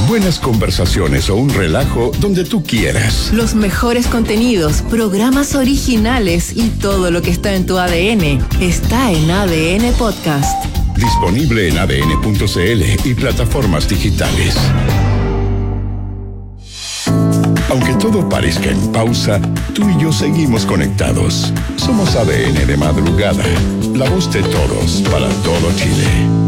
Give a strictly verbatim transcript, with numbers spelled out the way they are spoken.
Buenas conversaciones o un relajo donde tú quieras. Los mejores contenidos, programas originales y todo lo que está en tu A D N está en A D N Podcast. Disponible en a d n punto c l y plataformas digitales. Aunque todo parezca en pausa, tú y yo seguimos conectados. Somos A D N de madrugada, la voz de todos para todo Chile.